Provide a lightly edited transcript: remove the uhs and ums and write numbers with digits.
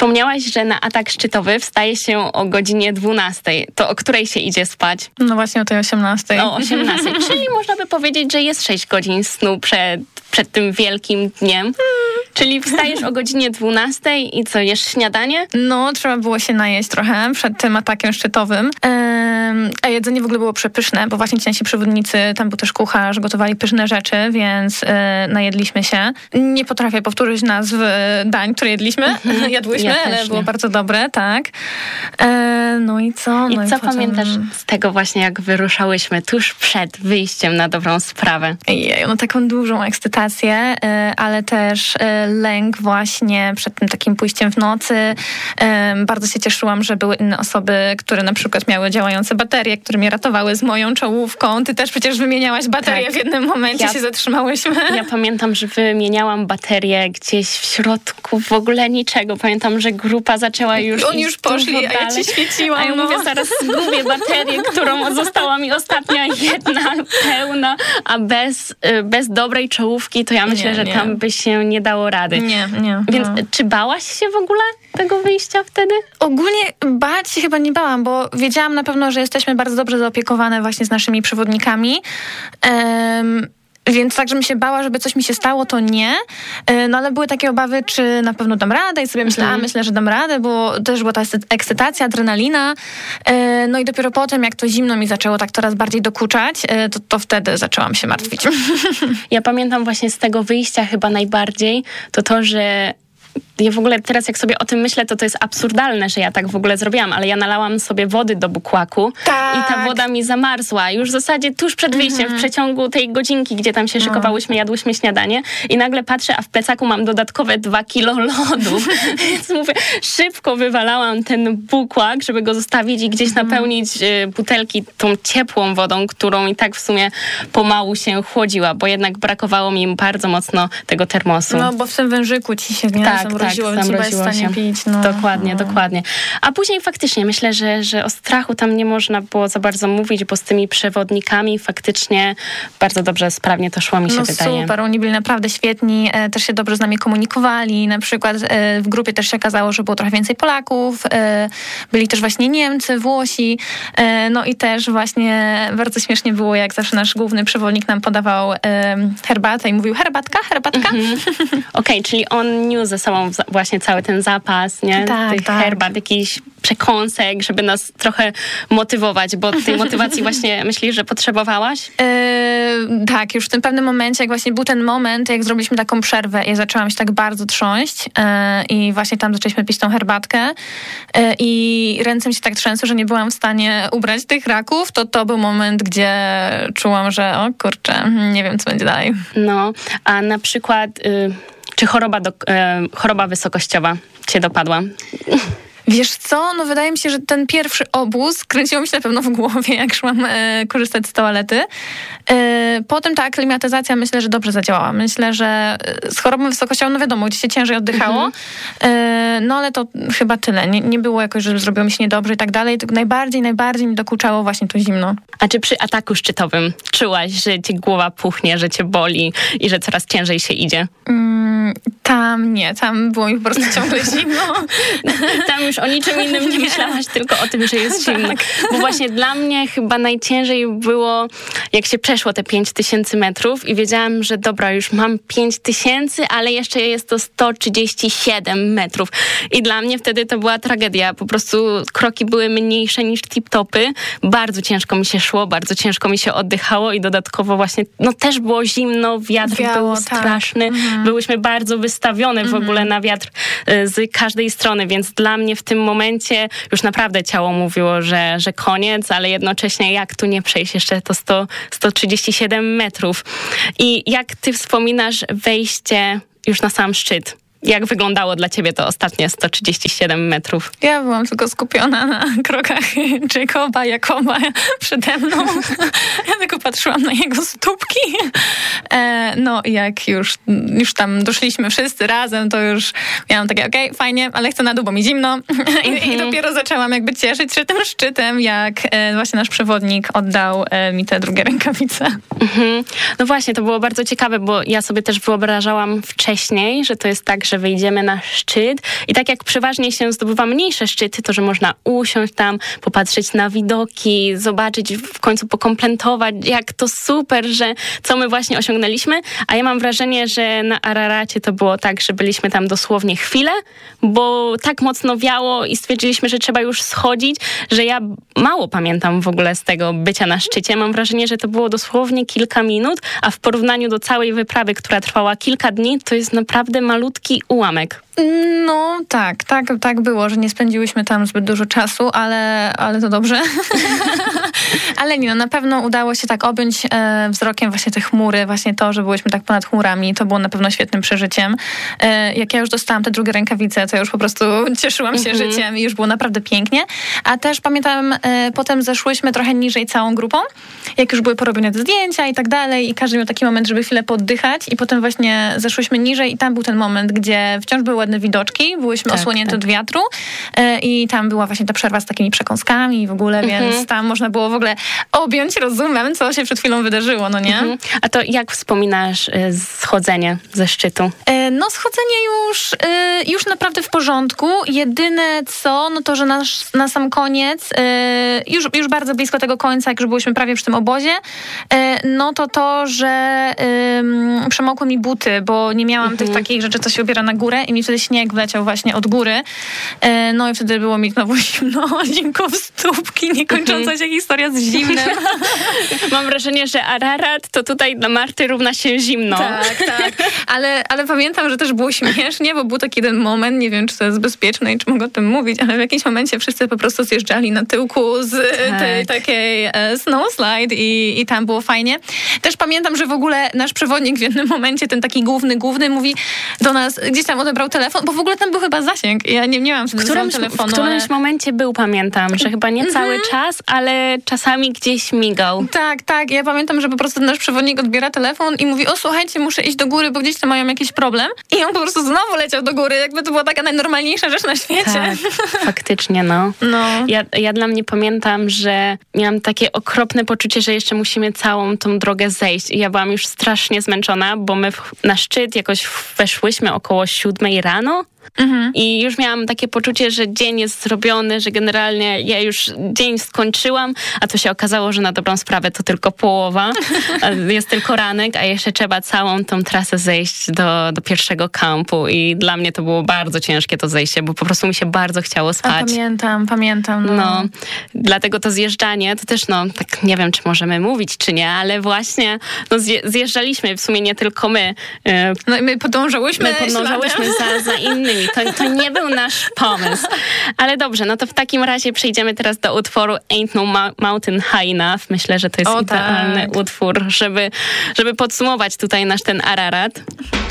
Wspomniałaś, że na atak szczytowy wstaje się o godzinie 12. To o której się idzie spać? No właśnie o tej 18. O 18. Czyli można by powiedzieć, że jest 6 godzin snu przed tym wielkim dniem. Czyli wstajesz o godzinie 12 i co, jesz śniadanie? No, trzeba było się najeść trochę przed tym atakiem szczytowym. A jedzenie w ogóle było przepyszne, bo właśnie ci nasi przewodnicy, tam był też kucharz, gotowali pyszne rzeczy, więc najedliśmy się. Nie potrafię powtórzyć nazw dań, które jedliśmy. Jadłyśmy, Ja ale też było nie. bardzo dobre, tak. No i co? I No co potem... pamiętasz z tego właśnie, jak wyruszałyśmy tuż przed wyjściem na dobrą sprawę? Jej, no taką dużą ekscytację, ale też lęk właśnie przed tym takim pójściem w nocy. Bardzo się cieszyłam, że były inne osoby, które na przykład miały działające baterie, które mnie ratowały z moją czołówką. Ty też przecież wymieniałaś baterię w jednym momencie, się zatrzymałyśmy. Ja pamiętam, że wymieniałam baterię gdzieś w środku w ogóle niczego. Pamiętam, że grupa zaczęła już Oni już poszli, a ja ci świeciłam. A ja mówię, zaraz zgubię baterię, którą została mi ostatnia jedna pełna, a bez dobrej czołówki to ja myślę, że tam by się nie dało rady. Nie. Więc czy bałaś się w ogóle tego wyjścia wtedy? Ogólnie bać się chyba nie bałam, bo wiedziałam na pewno, że jesteśmy bardzo dobrze zaopiekowane właśnie z naszymi przewodnikami. Więc tak, żebym się bała, żeby coś mi się stało, to nie. No ale były takie obawy, czy na pewno dam radę i sobie myślę, że dam radę, bo też była ta ekscytacja, adrenalina. No i dopiero potem, jak to zimno mi zaczęło tak coraz bardziej dokuczać, to wtedy zaczęłam się martwić. Ja pamiętam właśnie z tego wyjścia chyba najbardziej to, że ja w ogóle teraz jak sobie o tym myślę, to jest absurdalne, że ja tak w ogóle zrobiłam, ale ja nalałam sobie wody do bukłaku i ta woda mi zamarzła. Już w zasadzie tuż przed wyjściem, w przeciągu tej godzinki, gdzie tam się szykowałyśmy, jadłyśmy śniadanie i nagle patrzę, a w plecaku mam dodatkowe 2 kilo lodu. Więc mówię, szybko wywalałam ten bukłak, żeby go zostawić i gdzieś napełnić butelki tą ciepłą wodą, którą i tak w sumie pomału się chłodziła, bo jednak brakowało mi bardzo mocno tego termosu. No, bo w tym wężyku ci się zamroziło się. Pić. No. Dokładnie. A później faktycznie myślę, że o strachu tam nie można było za bardzo mówić, bo z tymi przewodnikami faktycznie bardzo dobrze, sprawnie to szło, mi się wydaje. Super, oni byli naprawdę świetni, też się dobrze z nami komunikowali. Na przykład w grupie też się okazało, że było trochę więcej Polaków, byli też właśnie Niemcy, Włosi, no i też właśnie bardzo śmiesznie było, jak zawsze nasz główny przewodnik nam podawał herbatę i mówił herbatka. Okej, czyli on niósł ze sobą właśnie cały ten zapas, nie? Tych herbat, jakichś przekąsek, żeby nas trochę motywować, bo tej motywacji właśnie myślisz, że potrzebowałaś? Tak, już w tym pewnym momencie, jak właśnie był ten moment, jak zrobiliśmy taką przerwę i zaczęłam się tak bardzo trząść i właśnie tam zaczęliśmy pić tą herbatkę i ręce mi się tak trzęsły, że nie byłam w stanie ubrać tych raków, to był moment, gdzie czułam, że o kurczę, nie wiem, co będzie dalej. No, a na przykład czy choroba wysokościowa cię dopadła? Wiesz co? No wydaje mi się, że ten pierwszy obóz kręciło mi się na pewno w głowie, jak szłam korzystać z toalety. Potem ta aklimatyzacja myślę, że dobrze zadziałała. Myślę, że z chorobą wysokościową, no wiadomo, gdzie się ciężej oddychało. No ale to chyba tyle. Nie było jakoś, że zrobiło mi się niedobrze i tak dalej. Tylko najbardziej mi dokuczało właśnie to zimno. A czy przy ataku szczytowym czułaś, że cię głowa puchnie, że cię boli i że coraz ciężej się idzie? Tam było mi po prostu ciągle zimno. Tam już o niczym innym nie myślałaś, tylko o tym, że jest zimno. Bo właśnie dla mnie chyba najciężej było, jak się przeszło te 5000 metrów i wiedziałam, że dobra, już mam 5000, ale jeszcze jest to 137 metrów. I dla mnie wtedy to była tragedia. Po prostu kroki były mniejsze niż tip-topy. Bardzo ciężko mi się szło, bardzo ciężko mi się oddychało i dodatkowo właśnie, no też było zimno, wiatr był straszny. Byłyśmy bardzo wystawione w ogóle na wiatr z każdej strony, więc dla mnie w tym momencie już naprawdę ciało mówiło, że koniec, ale jednocześnie jak tu nie przejść jeszcze to 137 metrów. I jak ty wspominasz wejście już na sam szczyt? Jak wyglądało dla ciebie to ostatnie 137 metrów? Ja byłam tylko skupiona na krokach Jakoba przede mną. Ja tylko patrzyłam na jego stópki. No i jak już tam doszliśmy wszyscy razem, to już miałam takie, okej, fajnie, ale chcę na dół, bo mi zimno. I dopiero zaczęłam jakby cieszyć się tym szczytem, jak właśnie nasz przewodnik oddał mi te drugie rękawice. No właśnie, to było bardzo ciekawe, bo ja sobie też wyobrażałam wcześniej, że to jest tak, że wyjdziemy na szczyt i tak jak przeważnie się zdobywa mniejsze szczyty, to że można usiąść tam, popatrzeć na widoki, zobaczyć, w końcu pokomplementować, jak to super, że co my właśnie osiągnęliśmy, a ja mam wrażenie, że na Araracie to było tak, że byliśmy tam dosłownie chwilę, bo tak mocno wiało i stwierdziliśmy, że trzeba już schodzić, że ja mało pamiętam w ogóle z tego bycia na szczycie. Mam wrażenie, że to było dosłownie kilka minut, a w porównaniu do całej wyprawy, która trwała kilka dni, to jest naprawdę malutki ułamek. No tak było, że nie spędziłyśmy tam zbyt dużo czasu, ale to dobrze. Ale nie, no na pewno udało się tak objąć wzrokiem właśnie te chmury, właśnie to, że byłyśmy tak ponad chmurami, to było na pewno świetnym przeżyciem. Jak ja już dostałam te drugie rękawice, to już po prostu cieszyłam się życiem i już było naprawdę pięknie. A też pamiętam, potem zeszłyśmy trochę niżej całą grupą, jak już były porobione te zdjęcia i tak dalej i każdy miał taki moment, żeby chwilę poddychać i potem właśnie zeszłyśmy niżej i tam był ten moment, gdzie wciąż były ładne widoczki, byłyśmy osłonięte od wiatru i tam była właśnie ta przerwa z takimi przekąskami i w ogóle, więc tam można było w ogóle objąć rozumem, co się przed chwilą wydarzyło, no nie? A to jak wspominasz schodzenie ze szczytu? No schodzenie już naprawdę w porządku. Jedyne co, no to, że na sam koniec, już bardzo blisko tego końca, jak już byłyśmy prawie przy tym obozie, no to, że przemokły mi buty, bo nie miałam tych takich rzeczy, co się ubiera na górę i mi wtedy śnieg wleciał właśnie od góry. No i wtedy było mi znowu zimko w stópki, niekończąca się historia z zimnem. Mam wrażenie, że Ararat to tutaj dla Marty równa się zimno. Tak. Ale pamiętam, że też było śmiesznie, bo był taki jeden moment, nie wiem, czy to jest bezpieczne i czy mogę o tym mówić, ale w jakimś momencie wszyscy po prostu zjeżdżali na tyłku z tej takiej snowslide i tam było fajnie. Też pamiętam, że w ogóle nasz przewodnik w jednym momencie, ten taki główny mówi do nas, gdzieś tam odebrał telefon, bo w ogóle tam był chyba zasięg. Ja nie miałam wtedy telefonu. W którymś momencie był, pamiętam, że chyba nie cały czas, ale czasami gdzieś migał. Tak. Ja pamiętam, że po prostu nasz przewodnik odbiera telefon i mówi, o słuchajcie, muszę iść do góry, bo gdzieś tam mają jakiś problem. I on po prostu znowu leciał do góry, jakby to była taka najnormalniejsza rzecz na świecie. Tak, faktycznie, no. Ja dla mnie pamiętam, że miałam takie okropne poczucie, że jeszcze musimy całą tą drogę zejść. I ja byłam już strasznie zmęczona, bo my na szczyt jakoś weszłyśmy około 7 rano. I już miałam takie poczucie, że dzień jest zrobiony, że generalnie ja już dzień skończyłam, a to się okazało, że na dobrą sprawę to tylko połowa. Jest tylko ranek, a jeszcze trzeba całą tą trasę zejść do pierwszego kampu i dla mnie to było bardzo ciężkie to zejście, bo po prostu mi się bardzo chciało spać. Pamiętam. No, dlatego to zjeżdżanie, to też tak nie wiem, czy możemy mówić, czy nie, ale właśnie zjeżdżaliśmy, w sumie nie tylko my. No i my podążałyśmy za innymi. To nie był nasz pomysł. Ale dobrze, no to w takim razie przejdziemy teraz do utworu Ain't No Mountain High Enough. Myślę, że to jest idealny utwór, żeby podsumować tutaj nasz ten Ararat.